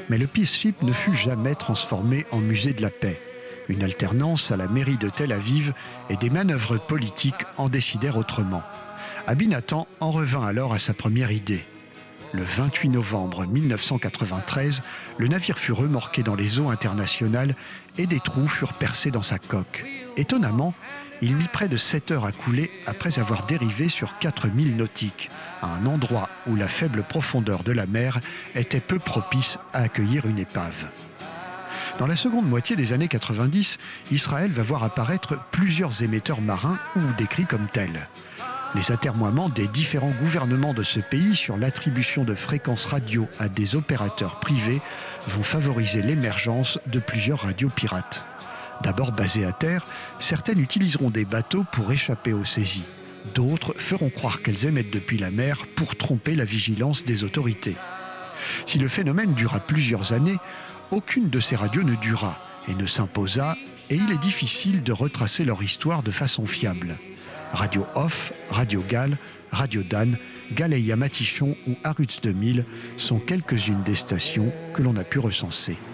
Mais le Peace Ship ne fut jamais transformé en musée de la paix. Une alternance à la mairie de Tel Aviv et des manœuvres politiques en décidèrent autrement. Abinathan en revint alors à sa première idée. Le 28 novembre 1993, le navire fut remorqué dans les eaux internationales et des trous furent percés dans sa coque. Étonnamment, il mit près de 7 heures à couler après avoir dérivé sur 4000 nautiques, à un endroit où la faible profondeur de la mer était peu propice à accueillir une épave. Dans la seconde moitié des années 90, Israël va voir apparaître plusieurs émetteurs marins ou décrits comme tels. Les atermoiements des différents gouvernements de ce pays sur l'attribution de fréquences radio à des opérateurs privés vont favoriser l'émergence de plusieurs radios pirates. D'abord basées à terre, certaines utiliseront des bateaux pour échapper aux saisies. D'autres feront croire qu'elles émettent depuis la mer pour tromper la vigilance des autorités. Si le phénomène dura plusieurs années, aucune de ces radios ne dura et ne s'imposa, et il est difficile de retracer leur histoire de façon fiable. Radio Off, Radio Gal, Radio Dan, Galeia Matichon ou Arutz 2000 sont quelques-unes des stations que l'on a pu recenser.